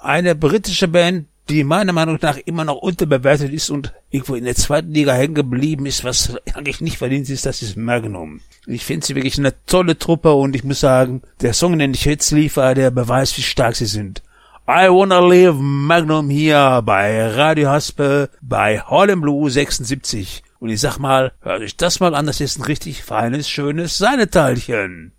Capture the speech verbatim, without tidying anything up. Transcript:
eine britische Band, die meiner Meinung nach immer noch unterbewertet ist und irgendwo in der zweiten Liga hängen geblieben ist, was eigentlich nicht verdient ist, das ist Magnum. Ich finde sie wirklich eine tolle Truppe und ich muss sagen, der Song, den ich jetzt liefere, der beweist, wie stark sie sind. I Wanna Live, Magnum hier bei Radio Haspel bei Harlem Blue sechsundsiebzig. Und ich sag mal, hört euch das mal an, das ist ein richtig feines, schönes Seineteilchen.